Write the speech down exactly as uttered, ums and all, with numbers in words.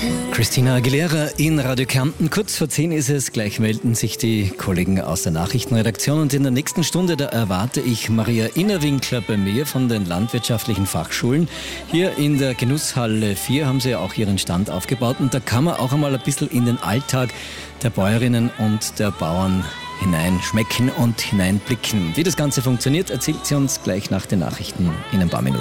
Christina Aguilera in Radio Kärnten. Kurz vor zehn ist es, gleich melden sich die Kollegen aus der Nachrichtenredaktion und in der nächsten Stunde, da erwarte ich Maria Innerwinkler bei mir von den landwirtschaftlichen Fachschulen. Hier in der Genusshalle vier haben sie ja auch ihren Stand aufgebaut und da kann man auch einmal ein bisschen in den Alltag der Bäuerinnen und der Bauern hineinschmecken und hineinblicken. Wie das Ganze funktioniert, erzählt sie uns gleich nach den Nachrichten in ein paar Minuten.